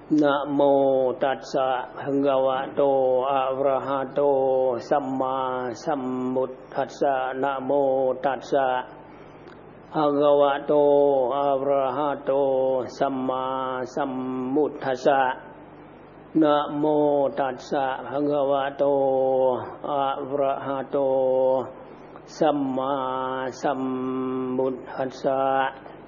นะโมตัสสะภะคะวะโตอะระหะโตสัมมาสัมพุทธัสสะนะโมตัสสะภะคะวะโตอะระหะโตสัมมาสัมพุทธัสสะนะโมตัสสะภะคะวะโตอะระหะโตสัมมาสัมพุทธัสสะ